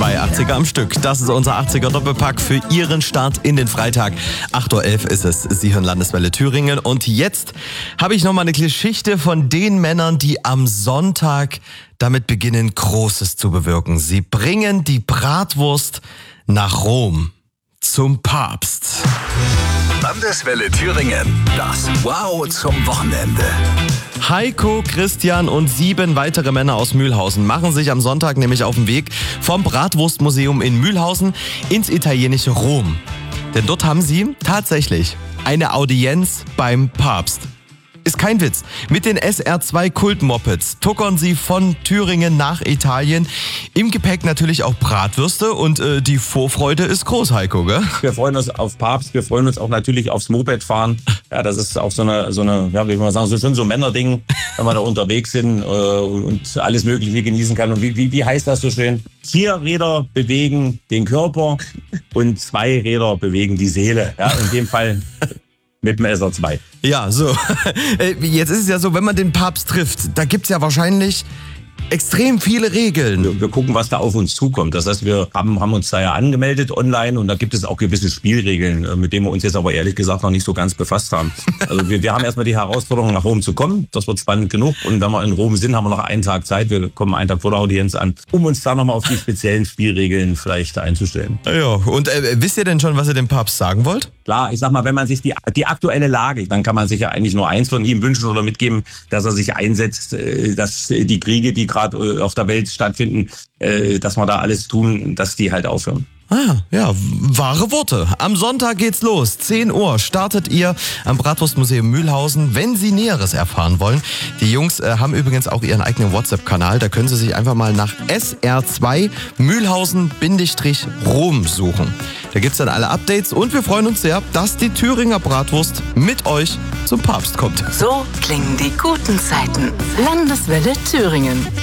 2 80er am Stück. Das ist unser 80er Doppelpack für Ihren Start in den Freitag. 8.11 Uhr ist es. Sie hören Landeswelle Thüringen. Und jetzt habe ich nochmal eine Geschichte von den Männern, die am Sonntag damit beginnen, Großes zu bewirken. Sie bringen die Bratwurst nach Rom zum Papst. Landeswelle Thüringen. Das Wow zum Wochenende. Heiko, Christian und 7 weitere Männer aus Mühlhausen machen sich am Sonntag nämlich auf den Weg vom Bratwurstmuseum in Mühlhausen ins italienische Rom. Denn dort haben sie tatsächlich eine Audienz beim Papst. Ist kein Witz. Mit den SR2 Kultmopeds tuckern sie von Thüringen nach Italien. Im Gepäck natürlich auch Bratwürste und die Vorfreude ist groß, Heiko, gell? Wir freuen uns auf Papst, wir freuen uns auch natürlich aufs Mopedfahren. Ja, das ist auch so eine, ja, wie will man sagen, so schon so ein Männerding, wenn wir da unterwegs sind und alles Mögliche genießen kann. Und wie heißt das so schön? 4 Räder bewegen den Körper und 2 Räder bewegen die Seele. Ja, in dem Fall mit dem SR2. Ja, so. Jetzt ist es ja so, wenn man den Papst trifft, da gibt's ja wahrscheinlich extrem viele Regeln. Wir gucken, was da auf uns zukommt. Das heißt, wir haben uns da ja angemeldet online und da gibt es auch gewisse Spielregeln, mit denen wir uns jetzt aber ehrlich gesagt noch nicht so ganz befasst haben. Also wir haben erstmal die Herausforderung, nach Rom zu kommen. Das wird spannend genug. Und wenn wir in Rom sind, haben wir noch einen Tag Zeit. Wir kommen einen Tag vor der Audienz an, um uns da nochmal auf die speziellen Spielregeln vielleicht einzustellen. Ja, und wisst ihr denn schon, was ihr dem Papst sagen wollt? Klar, ich sag mal, wenn man sich die aktuelle Lage, dann kann man sich ja eigentlich nur eins von ihm wünschen oder mitgeben, dass er sich einsetzt, dass die Kriege, die gerade auf der Welt stattfinden, dass wir da alles tun, dass die halt aufhören. Ah, ja, wahre Worte. Am Sonntag geht's los. 10 Uhr startet ihr am Bratwurstmuseum Mühlhausen, wenn Sie Näheres erfahren wollen. Die Jungs haben übrigens auch ihren eigenen WhatsApp-Kanal. Da können Sie sich einfach mal nach SR2 Mühlhausen-Rom suchen. Da gibt's dann alle Updates und wir freuen uns sehr, dass die Thüringer Bratwurst mit euch zum Papst kommt. So klingen die guten Zeiten. Landeswelle Thüringen.